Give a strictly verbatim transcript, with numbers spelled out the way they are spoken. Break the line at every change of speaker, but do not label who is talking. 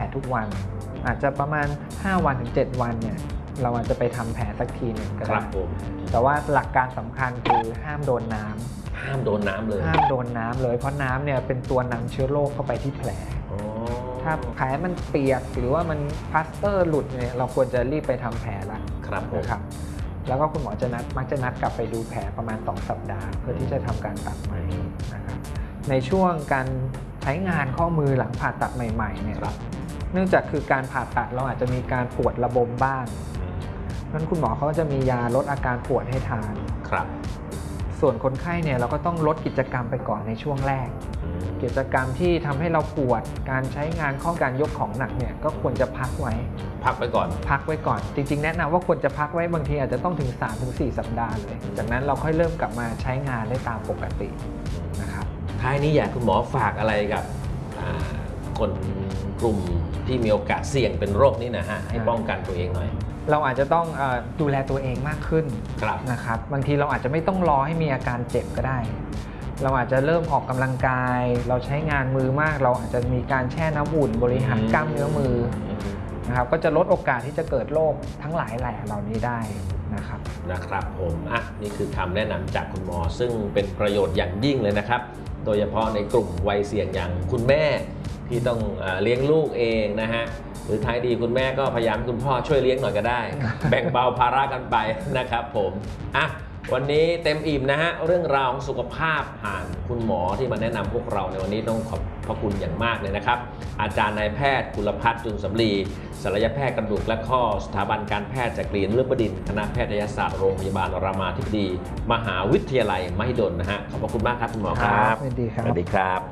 ทุกวันอาจจะประมาณห้าวันถึงเจ็ดวันเนี่ยเราอาจจะไปทำแผลสักทีหนึ่งก็ได้แต่ว่าหลักการสำคัญคือห้ามโดนน้ำ
ห้ามโดนน้ำเลย
ห้ามโดนน้ำเลยเพราะน้ำเนี่ยเป็นตัวนำเชื้อโรคเข้าไปที่แผลถ้าแผลมันเปียกหรือว่ามันพลาสเตอร์หลุดเนี่ยเราควรจะรีบไปทำแผลละ
ครับ
นะครับแล้วก็คุณหมอจะนัดมักจะนัดกลับไปดูแผลประมาณสองสัปดาห์เพื่อที่จะทำการตัดใหม่นะครับในช่วงการใช้งานข้อมือหลังผ่าตัดใหม่ๆเนี่ยเนื่องจากคือการผ่าตัดเราอาจจะมีการปวดระบมบ้างนั้นคุณหมอเขาก็จะมียาลดอาการปวดให้ทาน
ครับ
ส่วนคนไข้เนี่ยเราก็ต้องลดกิจกรรมไปก่อนในช่วงแรกกิจกรรมที่ทำให้เราปวดการใช้งานข้อการยกของหนักเนี่ยก็ควรจะพักไว้
พักไว้ก่อน
พักไว้ก่อนจริงๆแนะนำว่าควรจะพักไว้บางทีอาจจะต้องถึง สามถึงสี่ สัปดาห์เลยจากนั้นเราค่อยเริ่มกลับมาใช้งานได้ตามปกตินะครับ
ท้ายนี้อยากคุณหมอฝากอะไรกับคนกลุ่มที่มีโอกาสเสี่ยงเป็นโรคนี้นะฮะให้ป้องกันตัวเองหน่อย
เราอาจจะต้องดูแลตัวเองมากขึ้นนะครับบางทีเราอาจจะไม่ต้องรอให้มีอาการเจ็บก็ได้เราอาจจะเริ่มออกกำลังกายเราใช้งานมือมากเราอาจจะมีการแช่น้ำอุ่นบริหารกล้ามเนื้อมือนะครับก็จะลดโอกาสที่จะเกิดโรคทั้งหลายแหล่เหล่านี้ได้นะครับ
นะครับผมอ่ะนี่คือคำแนะนำจากคุณหมอซึ่งเป็นประโยชน์อย่างยิ่งเลยนะครับโดยเฉพาะในกลุ่มวัยเสี่ยงอย่างคุณแม่ที่ต้องเลี้ยงลูกเองนะฮะหรือท้ายดีคุณแม่ก็พยายามคุณพ่อช่วยเลี้ยงหน่อยก็ได้ แบ่งเบาภาระกันไปนะครับผมอ่ะวันนี้เต็มอิ่มนะฮะเรื่องราวของสุขภาพผ่านคุณหมอที่มาแนะนำพวกเราในวันนี้ต้องขอบพระคุณอย่างมากเลยนะครับอาจารย์นายแพทย์กุลภัทรจุลสำลีศัลยแพทย์กระดูกและข้อสถาบันการแพทย์จักรีนฤบดินทร์คณะแพทยศาสตร์โรงพยาบาลรามาธิบดีมหาวิทยาลัยมหิดลนะฮะขอบพระคุณมากครับคุณหมอครับ
สวัสดีครับ
สวัสดีครับ